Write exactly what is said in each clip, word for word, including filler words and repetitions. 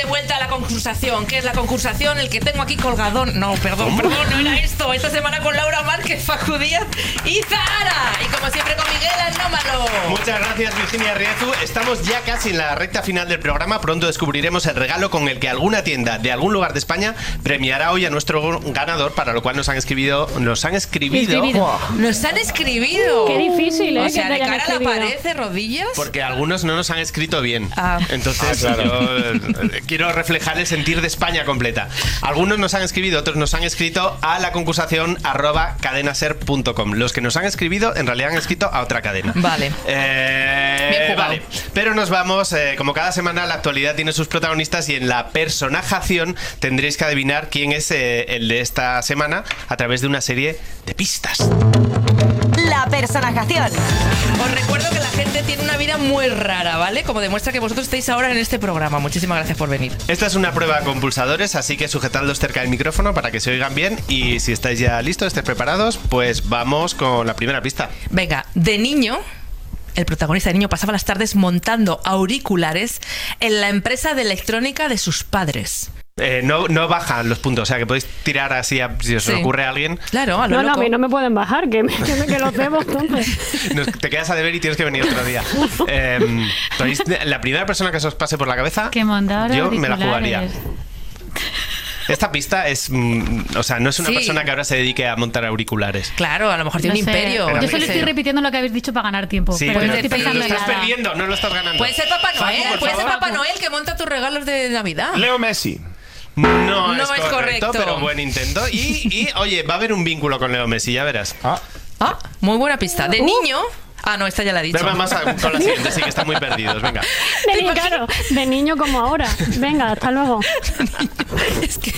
De vuelta a la concursación. ¿Qué es la concursación? El que tengo aquí colgadón. No, perdón, perdón, no era esto. Esta semana con Laura Márquez, Facu Díaz y Zahara. Y como siempre con Miguel Anómalo. Muchas gracias, Virginia Riezu. Estamos ya casi en la recta final del programa. Pronto descubriremos el regalo con el que alguna tienda de algún lugar de España premiará hoy a nuestro ganador, para lo cual nos han escribido. Nos han escribido. Wow. Nos han escribido. Qué difícil, ¿eh? O sea, que de cara a la pared, de rodillas. Porque algunos no nos han escrito bien. Ah. Entonces, ah, claro. yo quiero reflejar el sentir de España completa. Algunos nos han escrito, otros nos han escrito a la concursación arroba cadenaser punto com. Los que nos han escribido en realidad han escrito a otra cadena. Vale. Eh, Bien jugado. vale. Pero nos vamos, eh, como cada semana la actualidad tiene sus protagonistas y en la personajación tendréis que adivinar quién es eh, el de esta semana a través de una serie de pistas. La personajación. Os recuerdo que la gente tiene una vida muy rara, ¿vale? Como demuestra que vosotros estáis ahora en este programa. Muchísimas gracias por venir. Esta es una prueba con pulsadores, así que sujetadlos cerca del micrófono para que se oigan bien. Y si estáis ya listos, estáis preparados, pues vamos con la primera pista. Venga, de niño, el protagonista de niño pasaba las tardes montando auriculares en la empresa de electrónica de sus padres. Eh, no, no bajan los puntos, o sea que podéis tirar así a, si os Sí. ocurre a alguien. Claro, a lo No, no, a loco. mí no me pueden bajar, que, me, que, me, que los debo, entonces. Nos- te quedas a deber y tienes que venir otro día. Eh, ¿tenéis la primera persona que se os pase por la cabeza, Que montaba yo me la jugaría. auriculares. Esta pista es, mm, o sea, no es una Sí. persona que ahora se dedique a montar auriculares. Claro, a lo mejor tiene No un sé. imperio. Pero Yo yo solo qué estoy sé. repitiendo lo que habéis dicho para ganar tiempo. Sí, pero, pero, no estoy pero pensando lo en estás nada. perdiendo, no lo estás ganando. Puede ser Papá Noel, Facu, por puede ser favor. Papá Noel que monta tus regalos de Navidad. Leo Messi. No, No es, es correcto, correcto. pero buen intento. Y, y, oye, va a haber un vínculo con Leo Messi, ya verás. Ah, Ah, muy buena pista. De Uh. niño... Ah, no, esta ya la he dicho. Pero vamos a, con la siguiente, sí que están muy perdidos. Venga. De, ni- claro, de niño como ahora. Venga, hasta luego. Es que...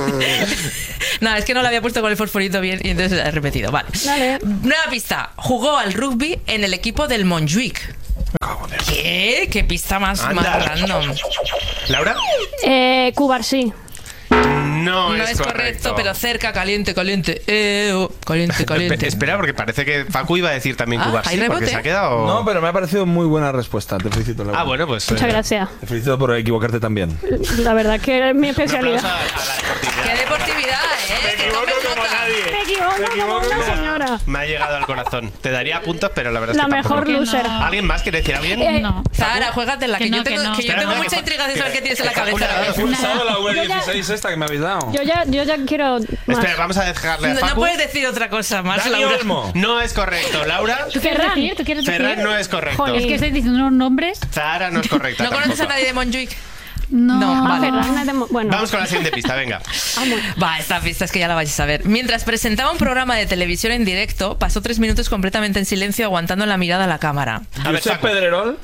No, es que no la había puesto con el fosforito bien y entonces la he repetido. Vale. Dale. Nueva pista. Jugó al rugby en el equipo del Montjuic. ¿Qué? ¿Qué pista más, Anda. más random? ¿Laura? Eh, Cubarsí. No, No es, es correcto, pero cerca, caliente, caliente. Eh, oh, caliente, caliente. Pe- Espera, porque parece que Facu iba a decir también Ah, Cubarsí, ¿hay rebote? porque se ha quedado... no, pero me ha parecido muy buena respuesta. Te felicito, Laura. Ah, bueno, pues... Muchas eh, gracias. Te felicito por equivocarte también. La verdad que es mi Un aplauso especialidad. a, a la deportividad. ¡Qué deportividad, eh! ¡Que tomes nota! Me equivoco como una señora. Me ha llegado al corazón. Te daría puntos, pero la verdad La es que mejor tampoco. loser. no. ¿Alguien más quiere decir alguien? Eh, No. Zahara, juégatela, que, Que no, yo tengo, que no. que yo Espera, tengo espera, mucha que- intriga de que- saber qué tienes en la que- cabeza. que- ¿Has usado la V Yo ya- dieciséis esta que me habéis dado? Yo ya, yo ya quiero más. Espera, vamos a dejarle a No, Facu. no puedes decir otra cosa más, Dani Laura. Olmo. No es correcto. Laura, ¿Tú quieres Ferran. decir? ¿Tú quieres decir? Ferran no es correcto. Jolín. Es que estáis diciendo unos nombres. Zahara no es correcta ¿No conoces a tampoco. nadie de Montjuic? No. No, Ah, vale. Ferran es de Mo- bueno. Vamos con la siguiente pista, venga. Vamos. Va, esta pista es que ya la vais a ver. Mientras presentaba un programa de televisión en directo, pasó tres minutos completamente en silencio aguantando la mirada a la cámara. A ver, Josep Facu. Pedrerol.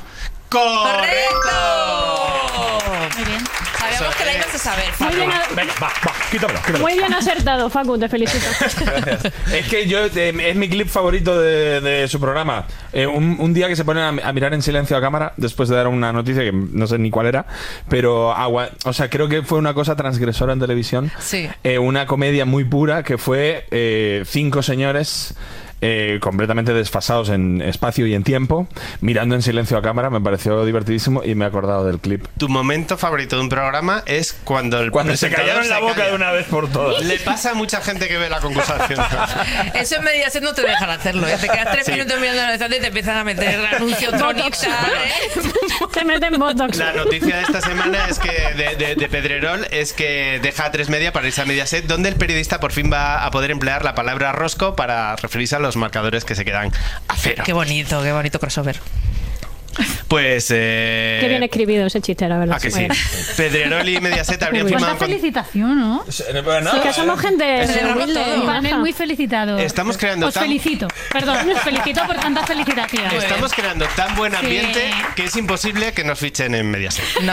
¡Correcto! Muy bien. Sabíamos Eso que la es. ibas a saber, Muy Facu. bien, a- Venga, va, va, quítamelo, quítamelo. muy bien acertado, Facu, te felicito. Gracias. Es que yo eh, es mi clip favorito de, de su programa. Eh, un, un día que se ponen a, a mirar en silencio a cámara después de dar una noticia que no sé ni cuál era, pero agua, o sea, creo que fue una cosa transgresora en televisión. Sí. Eh, una comedia muy pura que fue eh, cinco señores eh, completamente desfasados en espacio y en tiempo, mirando en silencio a cámara. Me pareció divertidísimo y me he acordado del clip. Tu momento favorito de un programa es cuando el Cuando se presentador callaron la se boca calla. de una vez por todas. Le pasa a mucha gente que ve la concursación. Eso en Mediaset no te dejan hacerlo, ¿eh? Te quedas tres Sí. minutos mirando la estación y te empiezan a meter anuncio tronista, ¿eh? Te meten botox. La noticia de esta semana es que de, de, de Pedrerol es que deja a tres media para irse a Mediaset, donde el periodista por fin va a poder emplear la palabra rosco para referirse a los marcadores que se quedan a cero. Qué bonito, qué bonito crossover. Pues eh... Qué bien escribido ese chiste, la verdad. ¿A que Muy sí? bien. Pedrerol y Mediaset habrían Muy bien. firmado Cuánta con... felicitación, ¿no? Es que somos gente Celebramos humilde todo. y Van maja. muy felicitados. Estamos creando Os tan- felicito. Perdón, os felicito por tantas felicitaciones. Estamos creando tan buen Sí. ambiente que es imposible que nos fichen en Mediaset. No.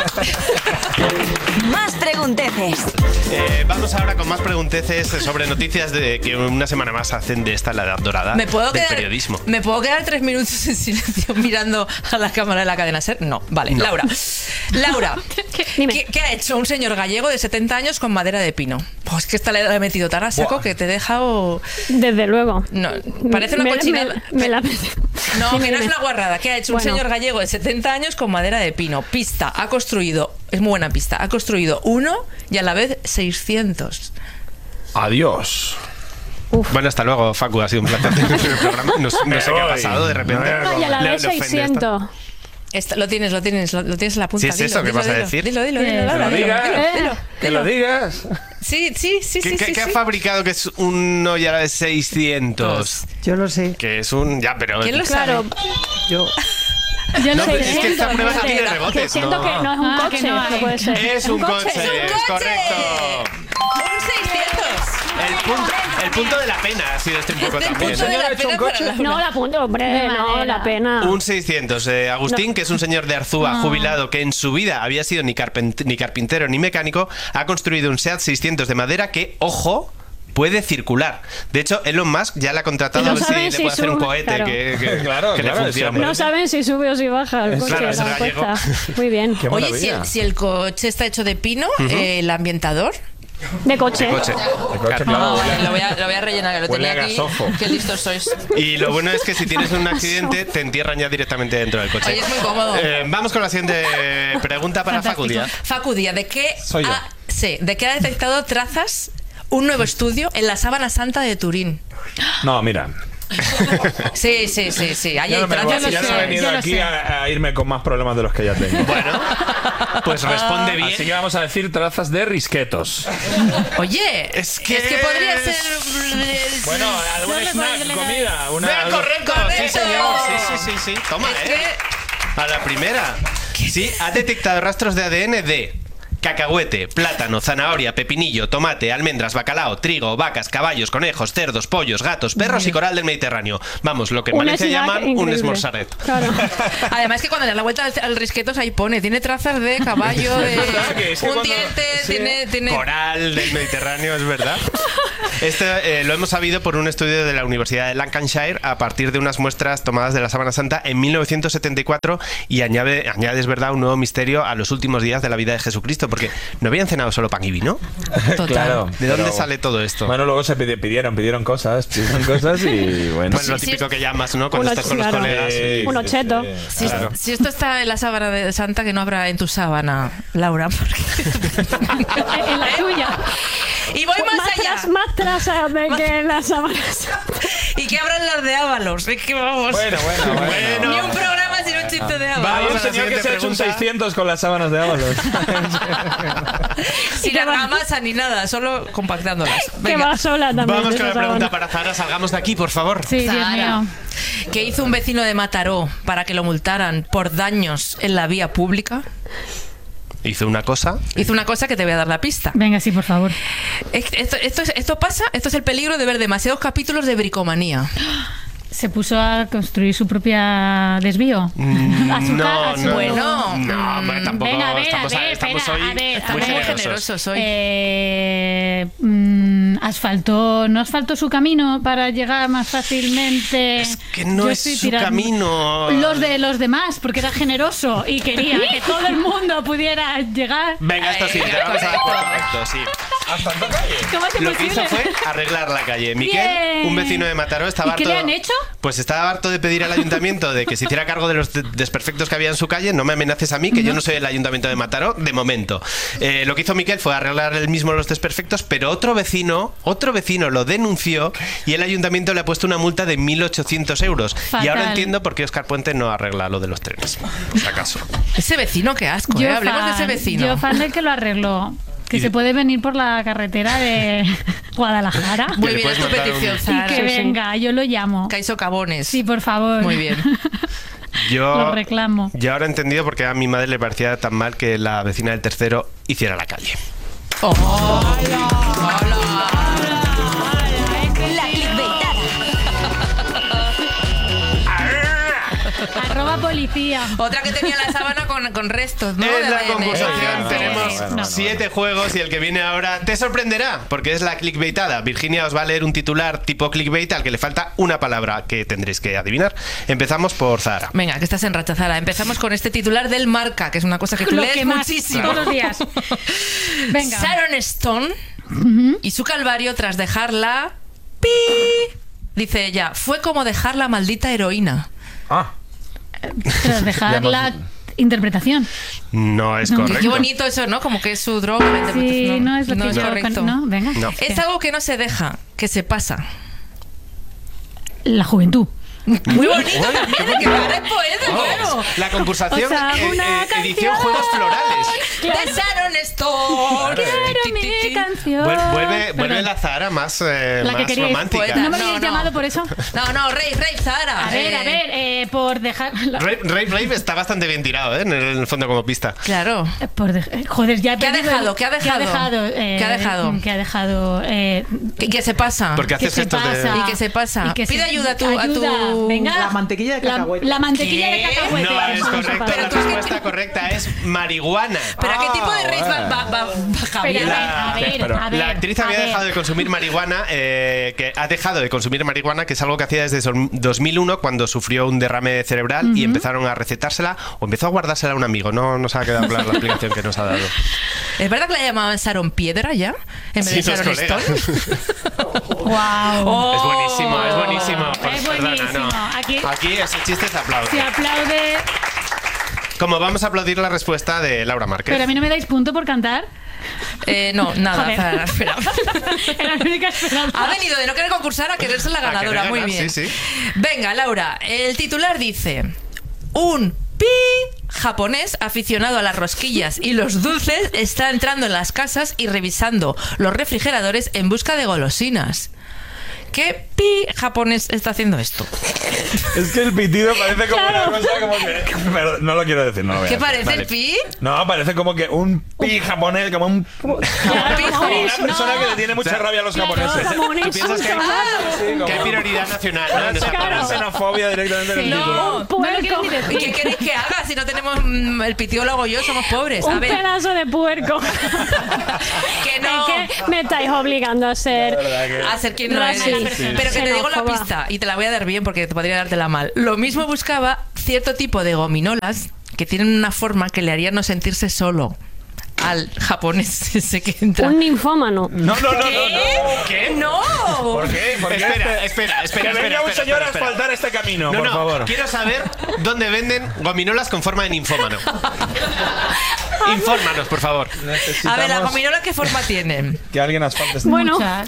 Más pregunteces. Eh, vamos ahora con más pregunteces sobre noticias de que una semana más hacen de esta la edad dorada ¿Me puedo, del quedar, periodismo. ¿Me puedo quedar tres minutos en silencio mirando a la cámara de la cadena SER? No, vale. Laura. Laura, Dime. ¿qué, qué ha hecho un señor gallego de setenta años con madera de pino? Pues que esta le he metido tan a saco Buah. que te he dejado... Desde luego. No, parece una Me- cochinada. Me, me la... No, Dime, que no es dime. una guarrada. ¿Qué ha hecho Bueno. un señor gallego de setenta años con madera de pino? Pista, ha construido, es muy buena pista, ha construido uno y a la vez seiscientos. Adiós. Bueno, hasta luego, Facu. Ha sido un placer tener el programa. No, no sé qué ha pasado de repente. Ay, a la Le- vez le ofende seiscientos. Esta- lo tienes, lo tienes, lo, lo tienes en la punta. Sí, es dilo, eso, ¿qué dilo, vas a dilo, decir? Dilo, dilo, dilo, Que Laura, lo dilo, digas. dilo, Eh. dilo. Que lo digas. Sí, sí, sí, ¿Qué, sí, qué- sí, qué ha sí. fabricado que es uno y a la vez seiscientos? Yo lo sé. Que es un... Ya, pero... ¿Quién lo Claro, sabe? Yo. yo No, sé. pero es que esta prueba no tiene que rebotes, siento ¿no? que no es un Ah, coche, que no no, hay. puede ser. Es un coche, ¡Es un es coche! correcto. ¡Un seiscientos! El punto, el punto de la pena ha sido este un poco El también. punto de ¿Señor la ha hecho un pena para coche? Laura. No, la punta, hombre, De no, madera. la pena. Un seiscientos. Eh, Agustín, que es un señor de Arzúa, Ah. jubilado, que en su vida había sido ni, carpent- ni carpintero ni mecánico, ha construido un SEAT seiscientos de madera que, ojo, puede circular. De hecho, Elon Musk ya le ha contratado No a ver si saben le si puede hacer un sube, cohete claro. que, que- Claro, que claro, le funcione. eso. No saben si sube o si baja el coche. Claro, es la gallego. respuesta. Muy bien. Qué Oye, si maravilla. el, si el coche está hecho de pino, eh, el ambientador. De coche. Coche. El coche, Claro. claro. Ah, lo, voy a, lo voy a rellenar, que lo Huele tenía a aquí. gasofo. Qué listos sois. Y lo bueno es que si tienes un accidente, te entierran ya directamente dentro del coche. Oye, es muy cómodo. Eh, vamos con la siguiente pregunta para Facu Fantástico. Díaz. Facu Díaz, ¿de qué, Soy yo. ha, sí, ¿de qué ha detectado trazas un nuevo estudio en la Sábana Santa de Turín? No, mira. Sí, sí, sí, sí. Ahí Ya hay no, me voy- trazas. ya no sé, he venido yo lo aquí sé. a, a irme con más problemas de los que ya tengo. Bueno, pues responde bien. Así que vamos a decir trazas de risquetos. Oye, Es que es que podría es- ser. Bueno, algún Yo le snack, doy- le doy- comida. Una, Venga, algo- correcto, sí Correcto. señor. Sí, sí, sí, sí. Toma, Es eh. que A la primera. Sí, ha detectado rastros de A D N de cacahuete, plátano, zanahoria, pepinillo, tomate, almendras, bacalao, trigo, vacas, caballos, conejos, cerdos, pollos, gatos, perros y coral del Mediterráneo. Vamos, lo que en Un Valencia snack llaman un increíble. esmorzaret. Claro. Además que cuando le da la vuelta al, al risquetos ahí pone, tiene trazas de caballo, de verdad que es que un cuando- diente, sí. tiene, tiene... Coral del Mediterráneo, es verdad. Esto eh, lo hemos sabido por un estudio de la Universidad de Lancashire a partir de unas muestras tomadas de la Sábana Santa en mil novecientos setenta y cuatro y añade, añade, es verdad, un nuevo misterio a los últimos días de la vida de Jesucristo, porque no habían cenado solo pan y vino. Total. Claro. ¿De dónde pero- sale todo esto? Bueno, luego se pidi- pidieron, pidieron cosas, pidieron cosas y bueno. Pues lo Sí, típico sí. que llamas, ¿no? Cuando Uno- estás con los claro. colegas. Sí, Un sí, ocheto. sí, Si, claro. si esto está en la sábana de Santa, que no habrá en tu sábana, Laura. porque- En la tuya. Y voy más allá. tras- más trazas de que en las sábanas. ¿Y qué habrán las de Ábalos? Es que vamos. Bueno, bueno, bueno. Ni un programa sin un chiste de Hay Ábalos. Vamos un a la señor que siguiente se ha hecho un pregunta. seiscientos con las sábanas de Ábalos. Sin argamasa ni nada, solo compactándolas. Que Venga. va sola también. Vamos de con la esa pregunta sábana. para Zara. Salgamos de aquí, por favor. Sí, Dios Zahara. mío. ¿Qué hizo un vecino de Mataró para que lo multaran por daños en la vía pública? Hizo una cosa. Hizo una cosa que te voy a dar la pista. Venga, sí, por favor. Es- Esto, esto, es- esto pasa, esto es el peligro de ver demasiados capítulos de bricomanía. Se puso a construir su propia desvío. A su Mm, no, ca- a su- no. Bueno, No, hombre, tampoco Venga, a ver, estamos, a ver, estamos espera, hoy a ver, Estamos a muy ver. generosos hoy. Eh, mm, asfaltó, no asfaltó su camino para llegar más fácilmente. Es que no Yo es estoy su camino. Los de los demás, porque era generoso y quería que todo el mundo pudiera llegar. Venga, esto sí, te vamos a dar por correcto, sí. ¿Cómo es Lo que posible? hizo fue arreglar la calle. Miquel, Bien. un vecino de Mataró, estaba ¿Y qué harto. le han hecho? Pues estaba harto de pedir al ayuntamiento de que se hiciera cargo de los de- desperfectos que había en su calle. No me amenaces a mí, que yo no soy el ayuntamiento de Mataró, de momento. Eh, lo que hizo Miquel fue arreglar él mismo los desperfectos, pero otro vecino, otro vecino lo denunció y el ayuntamiento le ha puesto una multa de mil ochocientos euros. Y ahora Fatal. entiendo por qué Óscar Puente no arregla lo de los trenes, por si acaso. Ese vecino, qué asco, ¿eh? Hablemos de ese fan- vecino. Yo fan del que lo arregló. Que Y se de- puede venir por la carretera de Guadalajara. Muy Que le bien, es puedes tu mandar petición, un- Y Zahara. que venga, yo lo llamo. Caiso Cabones. Sí, por favor. Muy bien. Yo, Lo reclamo. yo ahora he entendido por qué a mi madre le parecía tan mal que la vecina del tercero hiciera la calle. La clickbaitada. Arroba policía. Otra que tenía la sábana con, con restos, ¿no? En De la A D N. concursación no, tenemos bueno, bueno, siete juegos y el que viene ahora te sorprenderá porque es la clickbaitada. Virginia os va a leer un titular tipo clickbait al que le falta una palabra que tendréis que adivinar. Empezamos por Zahara. Venga, que estás en racha, Zara. Empezamos con este titular del Marca, que es una cosa que tú Lo lees que más, muchísimo. todos los días. Venga. Sharon Stone y su calvario tras dejarla... ¡Pi! Dice ella, fue como dejar la maldita heroína. Ah. Tras dejar Ya la hemos- interpretación. No es No. correcto. Qué bonito eso, ¿no? Como que es su droga. la Sí, interpretación. no es lo no que es yo... correcto. con- No, venga. No. Es algo que no se deja, que se pasa. La juventud. Muy bonito también, que para el poeta, bueno. La concursación O sea, eh, una eh, edición canción. Juegos Florales. De Sharon Stone. Quiero Ti, ti, mi ti. canción. Vuel- Vuelve, vuelve Perdón. la Zahara más, eh, La que más queríais. romántica. Poeta. ¿No me No, habéis no. llamado por eso? No, no, Rey, Rey, Zahara. A ver, Eh, a ver, eh, por dejar... la- Rave, Rave, Rave está bastante bien tirado, ¿eh? En el, en el fondo como pista. Claro. eh, por dej- eh, Joder, ya he ¿Qué ha perdido dejado? el- ¿Qué ha ¿Qué ha dejado? dejado? eh, ¿Qué ha dejado? ¿Qué ha dejado? eh, ¿Qué, qué se pasa? Porque ¿Qué haces se estos de... pasa? ¿Y qué se pasa? Y que Pide se- ayuda a tu- a tu- ayuda. Venga. La mantequilla de La, cacahuete. la mantequilla de ¿Qué? cacahuete. No es Eso no se correcto. pasa. Pero La tú es que- respuesta correcta es marihuana. ¿Pero a qué tipo de Ah, raíz va, bueno. va, va, va Javier? Pero, La- a ver, pero a ver, La actriz a había ver. dejado de consumir marihuana, eh, que ha dejado de consumir marihuana, que es algo que hacía desde son- dos mil uno cuando sufrió un derrame cerebral y empezaron a recetársela o empezó a guardársela a un amigo. No nos ha quedado clara la explicación que nos ha dado. ¿Es verdad que la llamaban Sharon Piedra ya? En vez Sí, de los Sharon colegas. Stone. Guau. Oh. Es buenísimo, es buenísimo. Es Pues, perdona, buenísimo. no. Aquí- Aquí ese chiste se aplaude. Se aplaude. Como vamos a aplaudir la respuesta de Laura Márquez. Pero a mí no me dais punto por cantar. Eh, no, nada, Joder. Zahara, espera. Era la única esperanza. Ha venido de no querer concursar a querer ser la A querer ganadora. Muy ganar, bien. sí, sí. Venga, Laura, el titular dice: un pi japonés aficionado a las rosquillas y los dulces está entrando en las casas y revisando los refrigeradores en busca de golosinas. ¿Qué pi japonés está haciendo esto? Es que el pitido parece como una cosa como que... Pero no lo quiero decir, no lo voy a ¿Qué decir. parece Vale. el pi? No, parece como que un pi japonés, como un... Claro, Pijo. como Una persona no. que le tiene mucha rabia a los Claro, japoneses. como un ¿Tú piensas que hay, insulto. que hay prioridad nacional, ¿no? En esa Una palabra. xenofobia directamente en el Sí. título. No, Un puerco. no lo quiero ni decir. ¿Qué queréis que haga si no tenemos mm, el pitido lo hago yo? Somos pobres. A Un ver, pedazo de puerco. que no. Es que me estáis obligando a ser. A ser quien no Racista. eres. Sí. Pero que te digo la Xenófoba. pista y te la voy a dar bien porque te podría dártela mal. Lo mismo buscaba cierto tipo de gominolas que tienen una forma que le haría no sentirse solo al japonés ese que entra. Un ninfómano. No, no, no, no, ¿Qué? no. ¿Qué? No. ¿Por qué? ¿Por qué Espera, este- espera, espera, Que espera, venga un espera, señor a espera, espera. asfaltar este camino, No, por no, favor. quiero saber dónde venden gominolas con forma de ninfómano. Infórmanos, por favor. A ver, ¿las Necesitamos gominolas qué forma tienen? que alguien asfalte este Bueno, Muchas.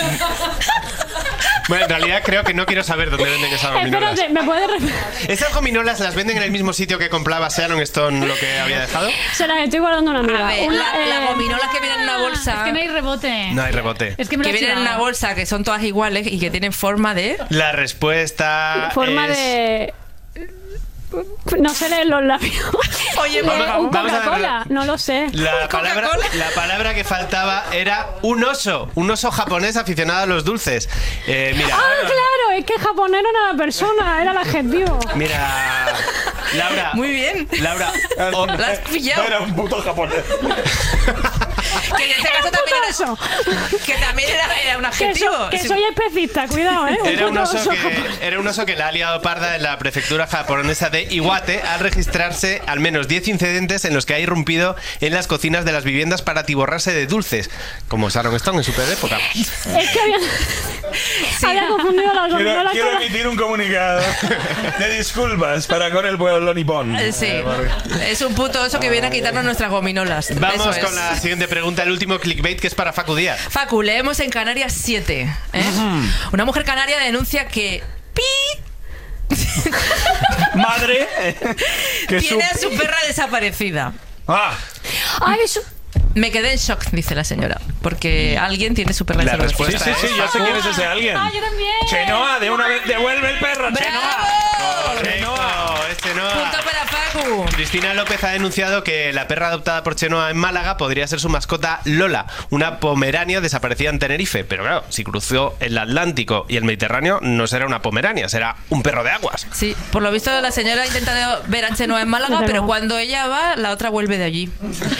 Bueno, en realidad creo que no quiero saber dónde venden esas gominolas. espérate, ¿me puedes repetir? ¿Esas gominolas las venden en el mismo sitio que compraba Sharon Stone lo que había dejado? Se las estoy guardando a una amiga. A ver, Una, la, la eh, gominola que viene en una bolsa. Es que no hay rebote. No hay rebote. Es que me lo Que he vienen en una chivado. bolsa que son todas iguales y que tienen forma de. La respuesta forma es... de. No sé leer los labios. Oye, De vamos, un vamos, vamos a ver. Coca-Cola, no lo sé. La palabra, ¿Coca-Cola? la palabra que faltaba era un oso, un oso japonés aficionado a los dulces. Eh, mira, Ah, claro, es que japonés no era la persona, era el adjetivo. mira, Laura. Muy bien. Laura, o- La has pillado. Era un puto japonés. Que en este caso también Eso. era, que también era, era un Que, adjetivo. so- que Sí. soy especista, cuidado, ¿eh? Era un, puto oso oso que, japonés. era un oso que la ha liado parda en la prefectura japonesa de Iwate al registrarse al menos diez incidentes en los que ha irrumpido en las cocinas de las viviendas para atiborrarse de dulces, como Sharon Stone en su peor época. Es que había, había confundido las Quiero, gominolas quiero con las- emitir un comunicado de disculpas para con el pueblo nipón. Eh, Sí, es un puto oso que viene a quitarnos nuestras gominolas. Vamos Eso es. con la siguiente pregunta, el último clickbait que es para Facu Díaz. Facu, leemos en Canarias siete. ¿eh? Una mujer canaria denuncia que pi Madre, que su... tiene a su perra desaparecida. Ah, Ay, eso- Me quedé en shock, dice la señora, porque alguien tiene su perra La desaparecida. sí, sí, sí, yo sé quién es ese alguien. Ah, yo también. Chenoa, de una vez, devuelve el perro, Chenoa. ¡Bravo! Correcto, es Chenoa. Punto para Facu. Cristina López ha denunciado que la perra adoptada por Chenoa en Málaga podría ser su mascota Lola, una pomerania desaparecida en Tenerife. Pero claro, si cruzó el Atlántico y el Mediterráneo, no será una pomerania, será un perro de aguas. Sí, por lo visto la señora ha intentado ver a Chenoa en Málaga, Desde pero luego. cuando ella va, la otra vuelve de allí.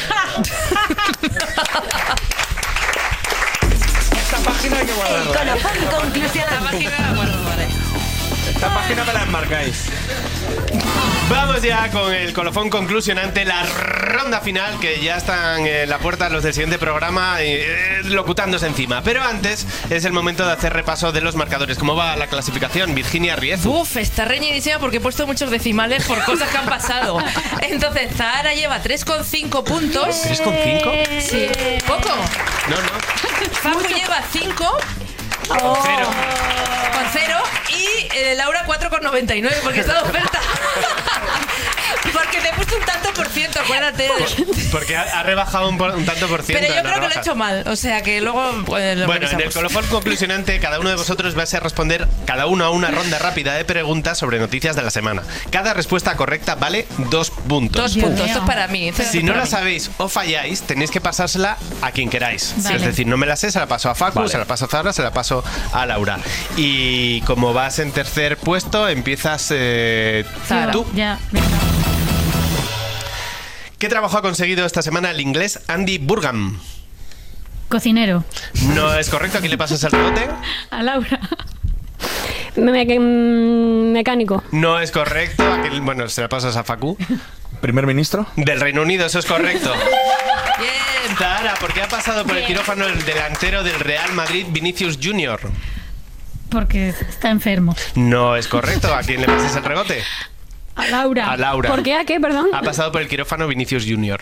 Esta página hay que guardarla. Colofón La conclusional. página la guardo, vale. Esta página me la enmarcáis. Vamos ya con el colofón conclusionante, la ronda final, que ya están en la puerta los del siguiente programa eh, locutándose encima. Pero antes es el momento de hacer repaso de los marcadores. ¿Cómo va la clasificación, Virginia Riezu? Uf, está reñidísima porque he puesto muchos decimales por cosas que han pasado. Entonces, Zahara lleva tres coma cinco puntos. ¿tres coma cinco? Sí. ¿Poco? No, no. Facu lleva cinco. Con cero. Con cero. Y eh, Laura cuatro coma noventa y nueve porque está de oferta. Porque te he puesto un tanto por ciento, acuérdate. Porque ha, ha rebajado un, por- un tanto por ciento. Pero yo en las creo que lo he rebajas. hecho mal. O sea que luego pues, lo Bueno, en el revisamos. colofón conclusionante, cada uno de vosotros va a responder cada uno a una ronda rápida de preguntas sobre noticias de la semana. Cada respuesta correcta vale dos puntos. Dos puntos. Esto es para mí. Esto es Si no para la mí. sabéis o falláis, tenéis que pasársela a quien queráis. Vale. Es decir, no me la sé, se la paso a Facu, Vale. se la paso a Zahara, se la paso a Laura. Y como vas en tercer puesto, empiezas eh, Zahara. tú. Ya, venga. ¿Qué trabajo ha conseguido esta semana el inglés Andy Burgam? Cocinero. No es correcto, ¿a quién le pasas el rebote? A Laura. Me- me- mm, mecánico. No es correcto, ¿a quién- bueno, se la pasas a Facu. ¿Primer ministro? Del Reino Unido, eso es correcto. Bien. Zahara, ¿por qué ha pasado por el quirófano el delantero del Real Madrid, Vinicius Junior? Porque está enfermo. No es correcto, ¿a quién le pasas el rebote? A Laura. A Laura. ¿Por qué? ¿A qué? Perdón. Ha pasado por el quirófano Vinicius Junior.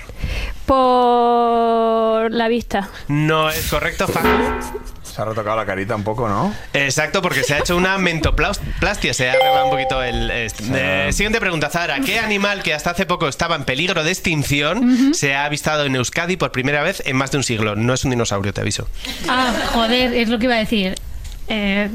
Por la vista. No es correcto, Facu. Se ha retocado la carita un poco, ¿no? Exacto, porque se ha hecho una mentoplastia, se ha arreglado un poquito el... este. Eh, siguiente pregunta, Zahara. ¿Qué animal que hasta hace poco estaba en peligro de extinción se ha avistado en Euskadi por primera vez en más de un siglo? No es un dinosaurio, te aviso. Ah, joder, es lo que iba a decir. Eh,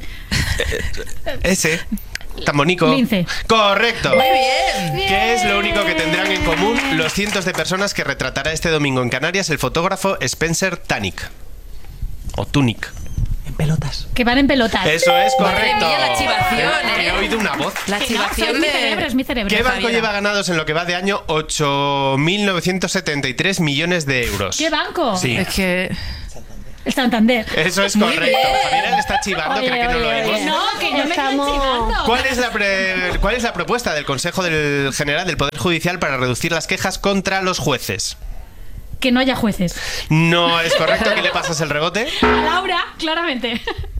Ese. Tan bonito. Lince. Correcto. Muy bien. ¿Qué es lo único que tendrán en común los cientos de personas que retratará este domingo en Canarias el fotógrafo Spencer Tunick? O Tunick. que van en pelotas. Eso es Madre correcto. mía, la chivación, He ¿eh? oído una voz. La Que no, activación es mi de... cerebro, es mi cerebro. ¿Qué banco Javiera. lleva ganados en lo que va de año ocho mil novecientos setenta y tres millones de euros? ¿Qué banco? Sí. Es que... El Santander. Eso es Muy correcto. bien. Javiera le está chivando, Oye, cree que no lo oye, oímos. oye. No, que yo me estoy Estamos- chivando. ¿Cuál es, la pre- ¿Cuál es la propuesta del Consejo del General del Poder Judicial para reducir las quejas contra los jueces? Que no haya jueces. No es correcto. ¿Qué le pasas el rebote? A Laura, claramente.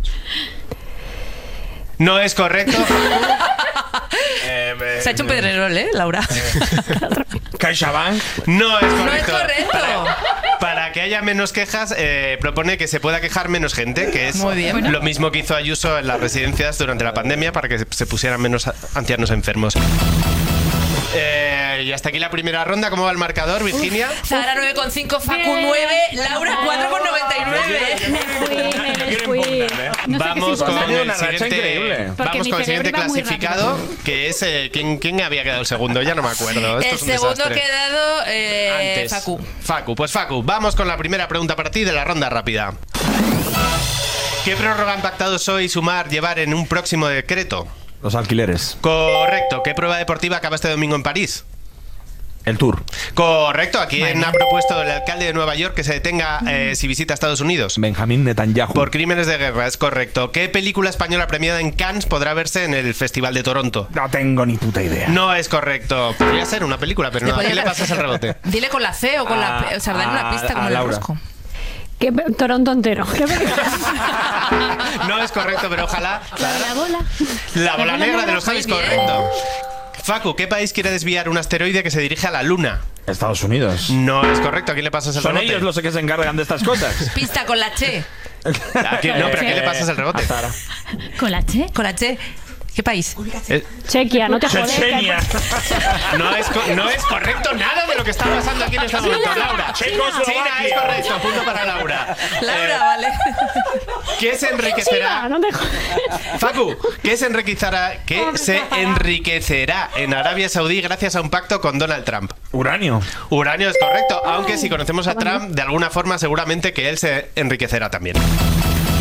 No es correcto. Eh, eh, Se ha hecho un pedrerol, ¿eh, Laura? CaixaBank. No es correcto. No es correcto. Para, para que haya menos quejas, eh, propone que se pueda quejar menos gente, que es Muy bien. lo mismo que hizo Ayuso en las residencias durante la pandemia para que se- se pusieran menos a- ancianos enfermos. Eh, y hasta aquí la primera ronda. ¿Cómo va el marcador, Virginia? Zahara nueve coma cinco, Facu Bien. nueve, Laura cuatro coma noventa y nueve. Me fui, me les fui. No sé Vamos qué con significa. el Una racha siguiente, increíble. Porque vamos mi con el siguiente cerebro iba muy clasificado, que es eh, ¿quién, quién había quedado el segundo? Ya no me acuerdo. Esto El es un segundo ha desastre. quedado eh, Antes. Facu. Facu, pues Facu, vamos con la primera pregunta para ti de la ronda rápida. ¿Qué prórroga han pactado hoy Sumar llevar en un próximo decreto? Los alquileres. Correcto. ¿Qué prueba deportiva acaba este domingo en París? El tour. Correcto. ¿A quién ha propuesto el alcalde de Nueva York que se detenga eh, si visita Estados Unidos? Benjamín Netanyahu. Por crímenes de guerra, es correcto. ¿Qué película española premiada en Cannes podrá verse en el Festival de Toronto? No tengo ni puta idea. No es correcto. Podría ser una película, pero no. ¿A quién le pasas el rebote? Dile con la C o con la P. O sea, dale una A- pista a como el Laura. rosco. ¿Qué pe- Toronto entero. ¿Qué pe- No es correcto, pero ojalá. La bola. La bola negra de los Javis, Muy bien. correcto. Facu, ¿qué país quiere desviar un asteroide que se dirige a la Luna? Estados Unidos. No es correcto. ¿A quién le pasas el Son rebote? ellos los que se encargan de estas cosas. Pista con la Che. ¿A quién- no, pero ¿a quién le pasas el rebote? A Zahara. ¿Con la Che? Con la Che. ¿Qué país? Eh, Chequia, no te jodes. Chechenia. No es, co- no es correcto nada de lo que está pasando aquí en este momento, Laura. Checoslovaquia. China es correcto, punto para Laura. Laura, Eh, vale. ¿Qué se Chiva, enriquecerá? no te jodes. Facu, ¿qué se enriquecerá, qué se enriquecerá en Arabia Saudí gracias a un pacto con Donald Trump? Uranio. Uranio es correcto, aunque si conocemos a Trump, de alguna forma seguramente que él se enriquecerá también.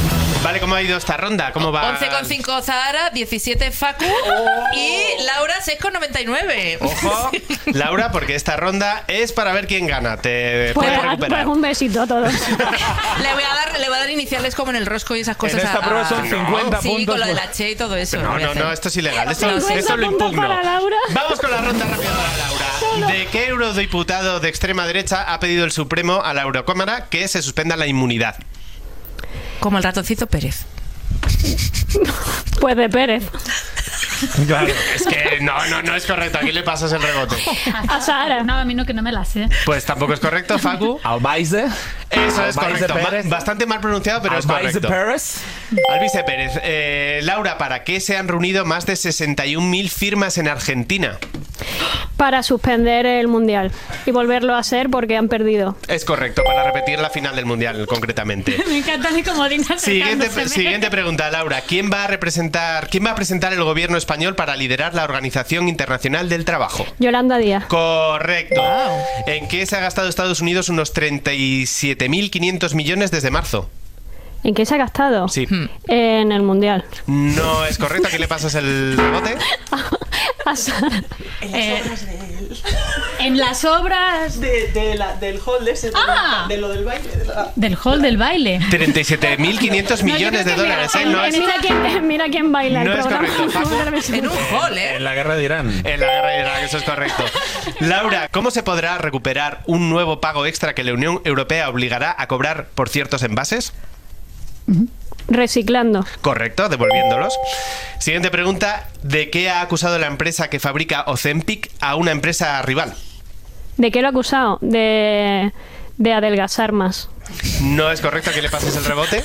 Vale, ¿cómo ha ido esta ronda? ¿Cómo va? once coma cinco Zahara, diecisiete Facu y Laura seis coma noventa y nueve. Ojo, Laura, porque esta ronda es para ver quién gana. Te Pues, puedes pues recuperar. un besito a todos. Le voy a dar, le voy a dar iniciales como en el rosco y esas cosas. En esta a- prueba a- son cincuenta sí, puntos. con lo de la Che y todo eso. No, voy a no, hacer. no, esto es ilegal. Esto, No, sí. esto lo puntos impugno. para Laura. Vamos con la ronda rápida para Laura. ¿De qué eurodiputado de extrema derecha ha pedido el Supremo a la Eurocámara que se suspenda la inmunidad? Como el ratoncito Pérez. Pues de Pérez. Claro. Es que no, no, no es correcto. Aquí le pasas el rebote. A Sara. No, a mí no, que no me la sé. Pues tampoco es correcto, Facu. Albaise. Eso es Albaise correcto. Pérez. Ma- Bastante mal pronunciado, pero es Albaise correcto. Pérez. Alvise Pérez. Eh, Laura, ¿para qué se han reunido más de sesenta y un mil firmas en Argentina? Para suspender el mundial y volverlo a hacer porque han perdido. Es correcto, para repetir la final del Mundial, concretamente. Me encanta mi comodina. Siguiente, acercándoseme. siguiente pregunta, Laura. ¿Quién va a representar, quién va a presentar el gobierno español para liderar la Organización Internacional del Trabajo? Yolanda Díaz. Correcto. ¿En qué se ha gastado Estados Unidos unos treinta y siete mil quinientos millones desde marzo? ¿En qué se ha gastado? Sí. En el mundial. No es correcto. ¿Aquí le pasas el rebote? A Sara. Eh, en las obras De, de la, del hall ese, de, Ah. de lo del baile. De la... del hall del baile. treinta y siete mil quinientos millones de dólares, ¿eh? No es, Mira quién, mira quién baila el No es programa. correcto, Facu. En un hall, ¿eh? En la guerra de Irán. en la guerra de Irak, eso es correcto. Laura, ¿cómo se podrá recuperar un nuevo pago extra que la Unión Europea obligará a cobrar por ciertos envases? Reciclando. Correcto, devolviéndolos. Siguiente pregunta. ¿De qué ha acusado la empresa que fabrica Ozempic a una empresa rival? ¿De qué lo ha acusado? De, de adelgazar más. No es correcto. ¿Que le pases el rebote?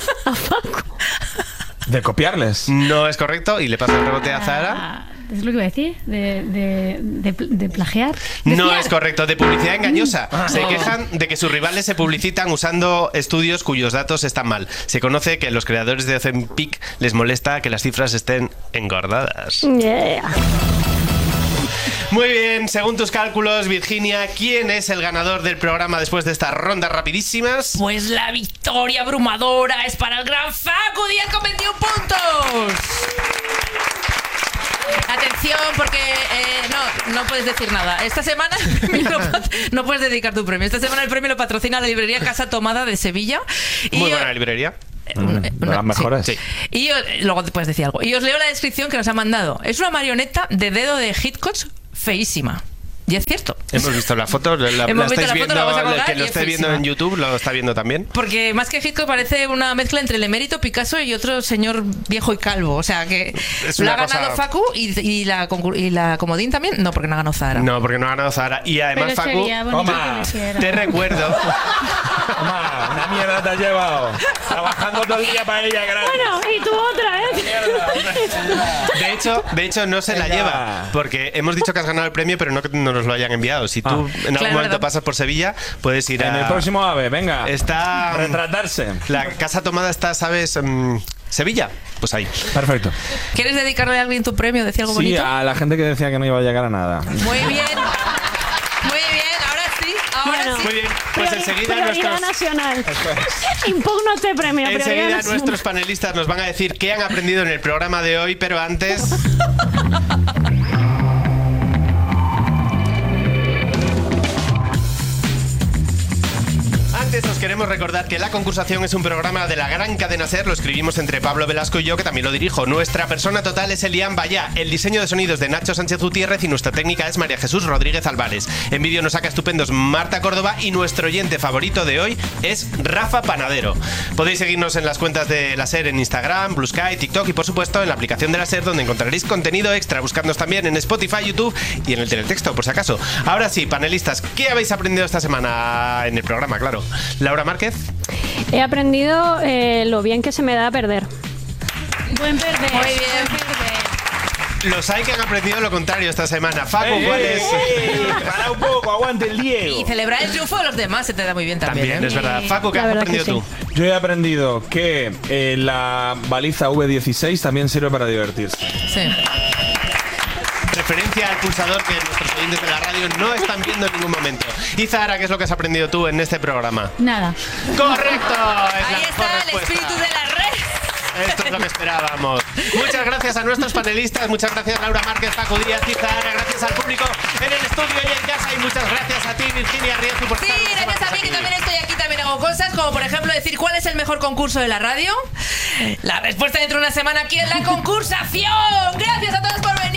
De copiarles. No es correcto. ¿Y le pasas el rebote a Zahara? Ah, ¿es lo que iba a decir? ¿De, de, de, de plagiar? No Decía- es correcto. De publicidad engañosa. Se quejan de que sus rivales se publicitan usando estudios cuyos datos están mal. Se conoce que a los creadores de Ozempic les molesta que las cifras estén engordadas. Yeah. Muy bien, según tus cálculos, Virginia, ¿quién es el ganador del programa después de estas rondas rapidísimas? Pues la victoria abrumadora es para el gran Facu, diez con veintiún puntos. Atención, porque eh, no, no puedes decir nada. Esta semana el premio lo pat- no puedes dedicar tu premio. Esta semana el premio lo patrocina la librería Casa Tomada de Sevilla. Muy Y- buena librería. eh, una- De una- las mejores. sí. Y os- luego te puedes decir algo. Y os leo la descripción que nos ha mandado. Es una marioneta de dedo de Hitchcock feísima. Y es cierto. Hemos visto la foto, la, la, Hemos la visto estáis la foto, viendo, la vamos a el colgar que y lo es esté viendo feísima. en YouTube lo está viendo también. Porque más que Hitchcock parece una mezcla entre el emérito, Picasso y otro señor viejo y calvo. O sea que Es lo una ha ganado cosa- Facu y, y la, concur- y la comodín también. No, porque no ha ganado Zahara. No, porque no ha ganado Zahara. Y además, Pero Facu, sería bonito Toma. que lo hiciera. te recuerdo. Toma, una mierda te has llevado. Trabajando todo el día para ella, gracias. Bueno, y tú otra, ¿eh? De hecho, de hecho, no se la Venga. lleva. Porque hemos dicho que has ganado el premio, pero no que no nos lo hayan enviado. Si tú Ah. en algún Claro, momento verdad. pasas por Sevilla, puedes ir a. En el próximo AVE, venga. Está. Retratarse. La casa tomada está, ¿sabes? Mm, Sevilla. Pues ahí. Perfecto. ¿Quieres dedicarle a alguien tu premio? Decir algo Sí, bonito. a la gente que decía que no iba a llegar a nada. Muy bien. Muy bien. Ahora sí. Ahora Bueno. sí. Muy bien. Pues Priori- enseguida prioridad nuestros. nacional. Impugno este premio. prioridad Enseguida nacional. nuestros panelistas nos van a decir qué han aprendido en el programa de hoy, pero antes. Antes os queremos recordar que La Concursación es un programa de la gran cadena SER, lo escribimos entre Pablo Velasco y yo, que también lo dirijo. Nuestra persona total es Elian Bayá, el diseño de sonidos de Nacho Sánchez Gutiérrez y nuestra técnica es María Jesús Rodríguez Álvarez. En vídeo nos saca estupendos Marta Córdoba y nuestro oyente favorito de hoy es Rafa Panadero. Podéis seguirnos en las cuentas de la SER en Instagram, Blue Sky, TikTok y por supuesto en la aplicación de la SER, donde encontraréis contenido extra. Buscadnos también en Spotify, YouTube y en el teletexto, por si acaso. Ahora sí, panelistas, ¿qué habéis aprendido esta semana en el programa? Claro. Laura Márquez. He aprendido eh, lo bien que se me da perder. Buen perder. Muy bien. buen perder. Los hay que han aprendido lo contrario esta semana. Facu, ¿cuál es? Para un poco, aguante el Diego. Y celebrar el triunfo de los demás se te da muy bien también. También, ¿eh? es verdad. Facu, ¿qué La has verdad que aprendido sí. tú? Yo he aprendido que eh, la baliza V dieciséis también sirve para divertirse. Sí. Referencia al pulsador que nuestros oyentes de la radio no están viendo en ningún momento. Y Zahara, ¿qué es lo que has aprendido tú en este programa? Nada. ¡Correcto! Es la Ahí mejor está el respuesta. espíritu de la red. Esto es lo que esperábamos. Muchas gracias a nuestros panelistas, muchas gracias Laura Márquez, Paco Díaz y Zahara, gracias al público en el estudio y en casa, y muchas gracias a ti, Virginia Riezu, por Sí, estar unos gracias a semanas mí que aquí. también estoy aquí, también hago cosas, como por ejemplo decir cuál es el mejor concurso de la radio. La respuesta dentro de una semana aquí en la concursación. Gracias a todos por venir.